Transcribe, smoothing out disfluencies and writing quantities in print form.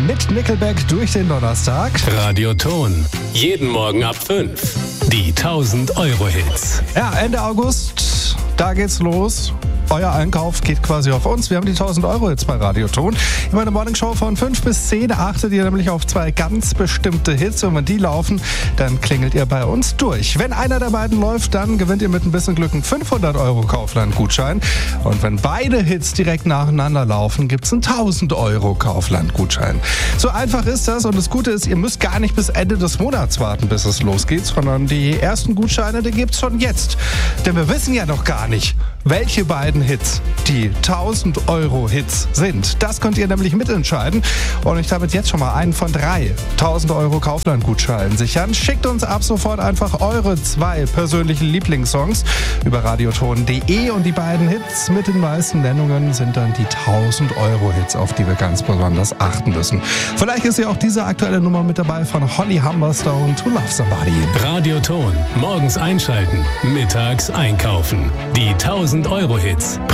mit Nickelback durch den Donnerstag. Radioton. Jeden Morgen ab 5. Die 1000-Euro-Hits. Ja, Ende August, da geht's los. Euer Einkauf geht quasi auf uns. Wir haben die 1000 Euro jetzt bei Radioton. In meiner Morningshow von 5 bis 10 achtet ihr nämlich auf 2 ganz bestimmte Hits. Und wenn die laufen, dann klingelt ihr bei uns durch. Wenn einer der beiden läuft, dann gewinnt ihr mit ein bisschen Glück einen 500 Euro Kaufland-Gutschein. Und wenn beide Hits direkt nacheinander laufen, gibt's einen 1000 Euro Kaufland-Gutschein. So einfach ist das. Und das Gute ist, ihr müsst gar nicht bis Ende des Monats warten, bis es losgeht, sondern die ersten Gutscheine, die gibt's schon jetzt. Denn wir wissen ja noch gar nicht, welche beiden Hits die 1000 Euro Hits sind. Das könnt ihr nämlich mitentscheiden. Und ich darf jetzt schon mal einen von 3 1000 Euro Kaufland-Gutscheinen sichern. Schickt uns ab sofort einfach eure 2 persönlichen Lieblingssongs über radioton.de und die beiden Hits mit den meisten Nennungen sind dann die 1000 Euro Hits, auf die wir ganz besonders achten müssen. Vielleicht ist ja auch diese aktuelle Nummer mit dabei von Holly Humberstone, To Love Somebody. Radioton. Morgens einschalten, mittags einkaufen. Die 1000 Euro Hits.